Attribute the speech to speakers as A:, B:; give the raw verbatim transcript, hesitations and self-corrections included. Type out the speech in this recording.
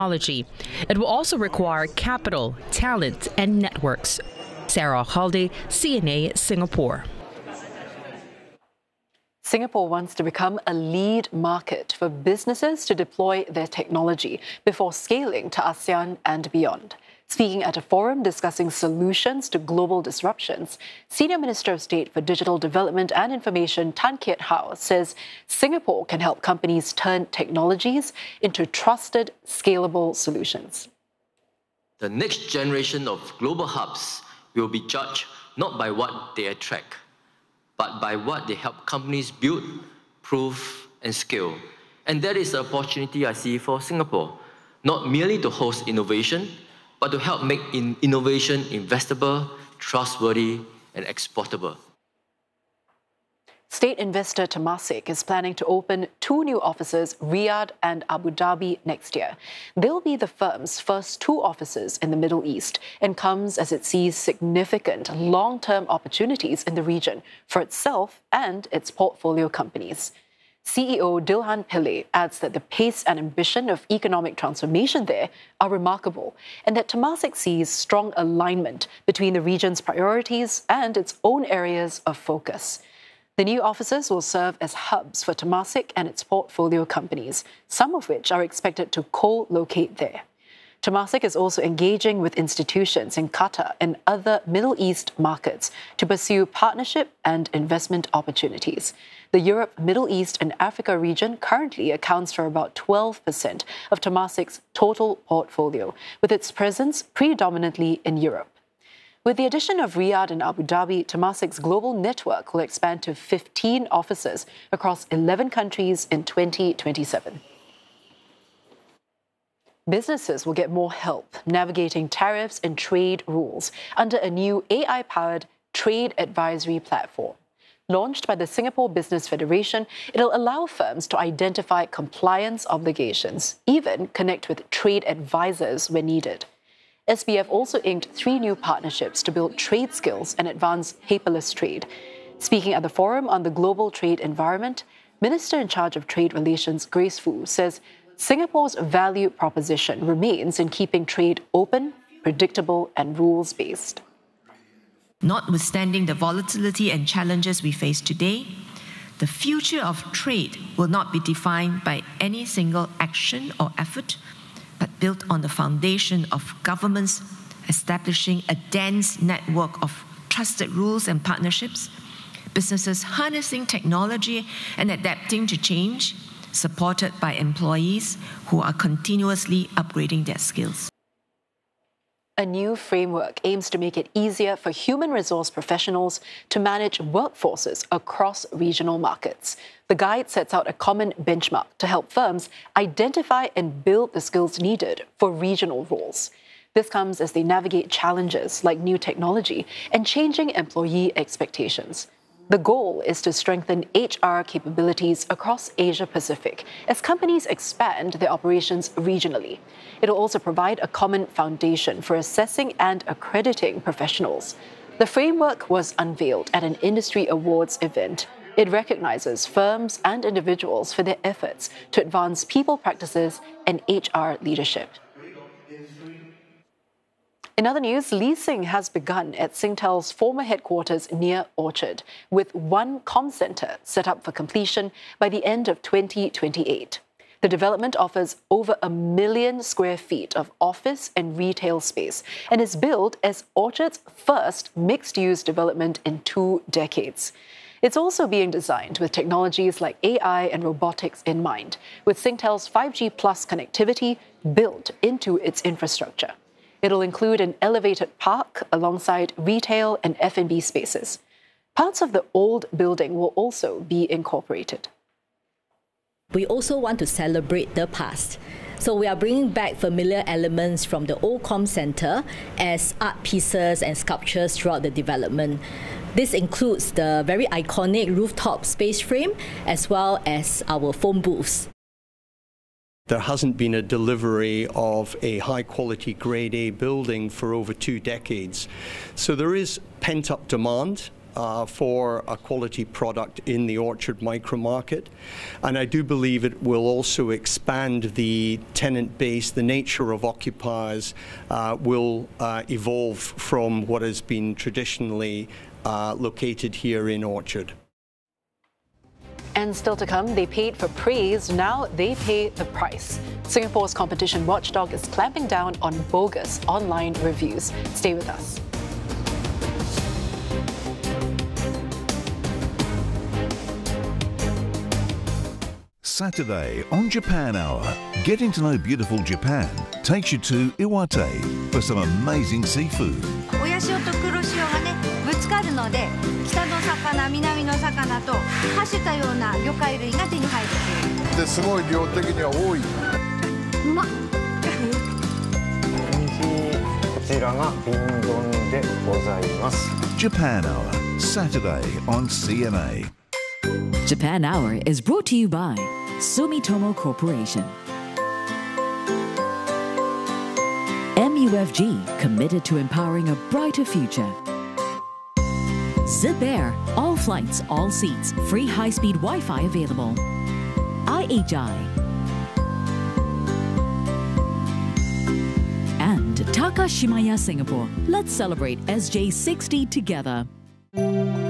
A: technology. It will also require capital, talent, and networks. Sarah Halde, C N A, Singapore.
B: Singapore wants to become a lead market for businesses to deploy their technology before scaling to ASEAN and beyond. Speaking at a forum discussing solutions to global disruptions, Senior Minister of State for Digital Development and Information Tan Kiat Hao says Singapore can help companies turn technologies into trusted, scalable solutions.
C: The next generation of global hubs will be judged not by what they attract, but by what they help companies build, prove, and scale. And that is the opportunity I see for Singapore, not merely to host innovation, but to help make in innovation investable, trustworthy, and exportable.
B: State investor Temasek is planning to open two new offices, Riyadh and Abu Dhabi, next year. They'll be the firm's first two offices in the Middle East and comes as it sees significant long-term opportunities in the region for itself and its portfolio companies. C E O Dilhan Pillay adds that the pace and ambition of economic transformation there are remarkable and that Temasek sees strong alignment between the region's priorities and its own areas of focus. The new offices will serve as hubs for Temasek and its portfolio companies, some of which are expected to co-locate there. Temasek is also engaging with institutions in Qatar and other Middle East markets to pursue partnership and investment opportunities. The Europe, Middle East and Africa region currently accounts for about twelve percent of Temasek's total portfolio, with its presence predominantly in Europe. With the addition of Riyadh and Abu Dhabi, Temasek's global network will expand to fifteen offices across eleven countries in twenty twenty-seven. Businesses will get more help navigating tariffs and trade rules under a new A I-powered trade advisory platform. Launched by the Singapore Business Federation, it'll allow firms to identify compliance obligations, even connect with trade advisors when needed. S B F also inked three new partnerships to build trade skills and advance paperless trade. Speaking at the forum on the global trade environment, Minister in charge of Trade Relations Grace Fu says Singapore's value proposition remains in keeping trade open, predictable and rules-based.
D: Notwithstanding the volatility and challenges we face today, the future of trade will not be defined by any single action or effort, but built on the foundation of governments establishing a dense network of trusted rules and partnerships, businesses harnessing technology and adapting to change, supported by employees who are continuously upgrading their skills.
B: A new framework aims to make it easier for human resource professionals to manage workforces across regional markets. The guide sets out a common benchmark to help firms identify and build the skills needed for regional roles. This comes as they navigate challenges like new technology and changing employee expectations. The goal is to strengthen H R capabilities across Asia-Pacific as companies expand their operations regionally. It will also provide a common foundation for assessing and accrediting professionals. The framework was unveiled at an industry awards event. It recognizes firms and individuals for their efforts to advance people practices and H R leadership. In other news, leasing has begun at Singtel's former headquarters near Orchard, with one comm centre set up for completion by the end of twenty twenty-eight. The development offers over a million square feet of office and retail space and is billed as Orchard's first mixed-use development in two decades. It's also being designed with technologies like A I and robotics in mind, with Singtel's five G plus connectivity built into its infrastructure. It'll include an elevated park alongside retail and F and B spaces. Parts of the old building will also be incorporated.
E: We also want to celebrate the past. So we are bringing back familiar elements from the old comm centre as art pieces and sculptures throughout the development. This includes the very iconic rooftop space frame as well as our phone booths.
F: There hasn't been a delivery of a high-quality Grade A building for over two decades. So there is pent-up demand uh, for a quality product in the orchard micro market. And I do believe it will also expand the tenant base. The nature of occupiers uh, will uh, evolve from what has been traditionally uh, located here in Orchard.
B: And still to come, they paid for praise, now they pay the price. Singapore's competition watchdog is clamping down on bogus online reviews. Stay with us.
G: Saturday on Japan Hour, getting to know beautiful Japan takes you to Iwate for some amazing seafood.
H: 親潮と黒潮がねぶつかるので北の魚南の魚とはしたような魚介類が手に入るというですごい量的には多いうまっこちらが瓶丼でございます
G: Japan Hour, Saturday on C N A.
I: Japan Hour is brought to you by Sumitomo Corporation. M U F G, committed to empowering a brighter future. Zip Air, all flights, all seats, free high-speed Wi-Fi available. I H I. And Takashimaya Singapore. Let's celebrate S J sixty together.